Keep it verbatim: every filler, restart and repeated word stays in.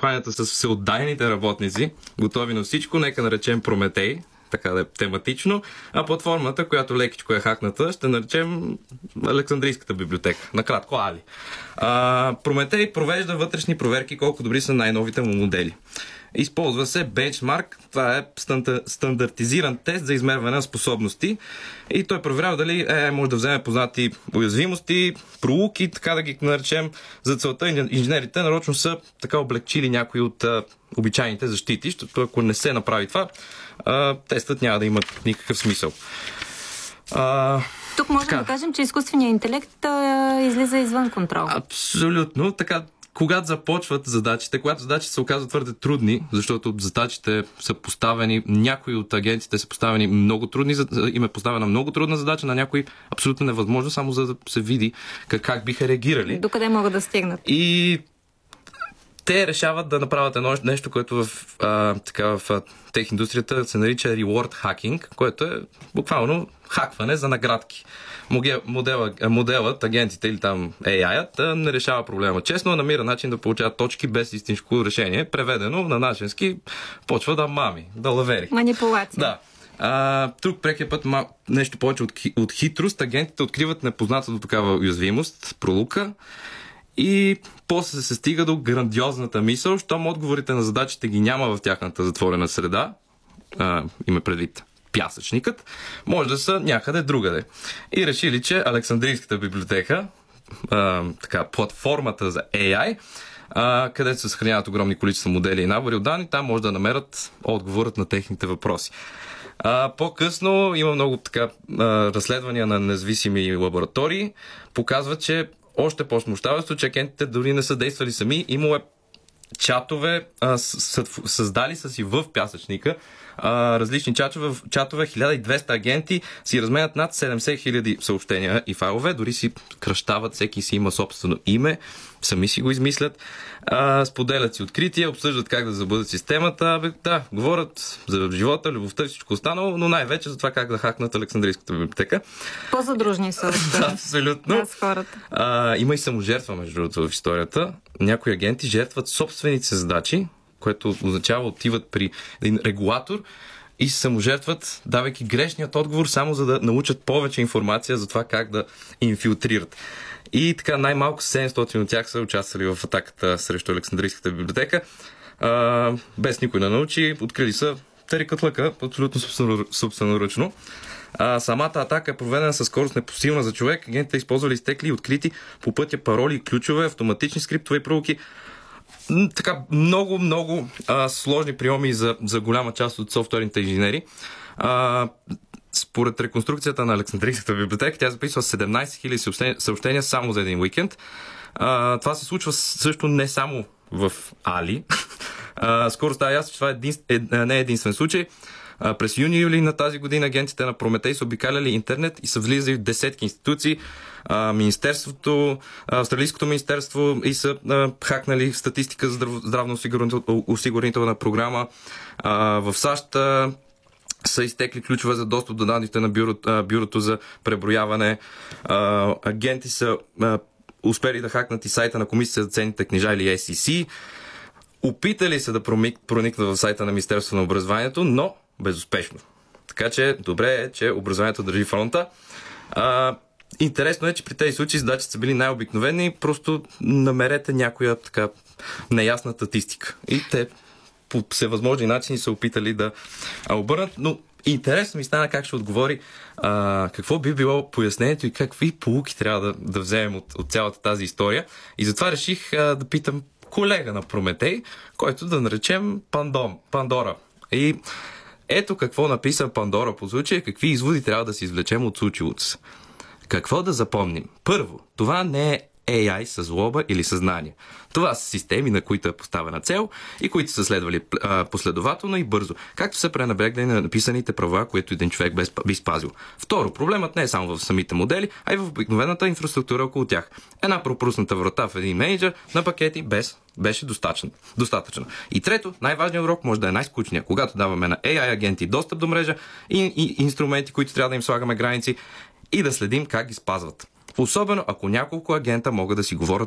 кампанията с всеотдайните работници, готови на всичко, нека наречем Прометей, така да е тематично, а платформата, която лекичко е хакната, ще наречем Александрийската библиотека. Накратко Али. А, Прометей провежда вътрешни проверки колко добри са най-новите му модели. Използва се бенчмарк, това е стандартизиран тест за измерване на способности и той проверява дали е, може да вземе познати уязвимости, пролуки, така да ги наречем. За целта инженерите нарочно са така облегчили някои от а, обичайните защити, защото ако не се направи това, а, тестът няма да има никакъв смисъл. А, Тук можем така. да кажем, че изкуственият интелект а, излиза извън контрол. Абсолютно. Така, когато започват задачите, когато задачите се оказват твърде трудни, защото задачите са поставени, някои от агентите са поставени много трудни, им е поставена много трудна задача, на някои абсолютно невъзможно, само за да се види как, как биха реагирали. Докъде могат да стигнат. И те решават да направят едно нещо, което в, а, така, в тех индустрията се нарича reward hacking, което е буквално хакване за наградки. Модела, моделът, агентите или там ей ай-ът не решава проблема честно, намира начин да получават точки без истинско решение. Преведено на нашенски почва да мами, да лавери. Манипулация. Да. А, тук прекия път мал, нещо повече от, от хитрост. Агентите откриват непозната до такава уязвимост, пролука, и после се стига до грандиозната мисъл, щом отговорите на задачите ги няма в тяхната затворена среда, а, има предвид пясъчникът, може да са някъде другаде. И решили, че Александрийската библиотека, а, така, платформата за ей ай, а, където се съхраняват огромни количества модели и набори от данни, там може да намерят отговорът на техните въпроси. А, по-късно има много така а, разследвания на независими лаборатории, показват, че още по-смущаващо, че агентите дори не са действали сами. Имало е чатове, а, с, с, създали са си в пясъчника а, различни чатове, чатове, хиляда и двеста агенти си разменят над седемдесет хиляди съобщения и файлове, дори си кръщават, всеки си има собствено име, сами си го измислят, а, споделят си открития, обсъждат как да забудат системата, бе, да, говорят за живота, любовта и всичко останало, но най-вече за това как да хакнат Александрийската библиотека. По-задружни са. Абсолютно. Да, с хората. А, има и саможертва, между другото, в историята. Някои агенти жертват собствените си задачи, което означава отиват при един регулатор и се саможертват, давайки грешният отговор, само за да научат повече информация за това как да инфилтрират. И така най-малко седемстотин от тях са участвали в атаката срещу Александрийската библиотека. А, без никой да научи, открили са тарикатлъка, абсолютно собственоръчно. А, самата атака е проведена със скорост непосилна за човек. Агентите използвали изтекли и открити по пътя пароли и ключове, автоматични скриптове и пролуки. Така много, много а, сложни приеми за, за голяма част от софтуерните инженери. А, според реконструкцията на Александрийската библиотека, тя записва седемнадесет хиляди съобщения, съобщения само за един уикенд. А, това се случва също не само в Али. А, скоро става ясно, че това е един, е, не е единствен случай. А, през юни-юли на тази година агентите на Прометей са обикаляли интернет и са влизали в десетки институции. А, Министерството, Австралийското министерство и са а, хакнали статистика за здрав, здравно-осигурителна програма. А, в САЩ а, са изтекли ключове за достъп до данните на бюро, а, бюрото за преброяване. А, агенти са а, успели да хакнат и сайта на Комисията за ценните книжа или ес и си. Опитали се да проникнат в сайта на Министерството на образованието, но безуспешно. Така че добре е, че образованието държи фронта. А, интересно е, че при тези случаи задачите са били най-обикновени, просто намерете някоя така неясна статистика. И те по всевъзможни начини са опитали да обърнат, но интересно ми стана как ще отговори а, какво би било пояснението и какви поуки трябва да, да вземем от, от цялата тази история. И затова реших а, да питам колега на Прометей, който да наречем Пандом, Пандора. И ето какво написа Пандора по случая, какви изводи трябва да си извлечем от случилото се. Какво да запомним? Първо, това не е ей ай с злоба или съзнание. Това са системи, на които е поставена цел и които са следвали а, последователно и бързо, както са пренебрегнали на написаните права, които един човек би спазил. Второ, проблемът не е само в самите модели, а и в обикновената инфраструктура около тях. Една пропусната врата в един менеджер на пакети без беше достатъчно. достатъчно. И трето, най-важният урок може да е най-скучният, когато даваме на ей ай агенти достъп до мрежа и, и инструменти, които трябва да им слагаме граници и да следим как ги спазват. Особено ако няколко агента могат да си говорят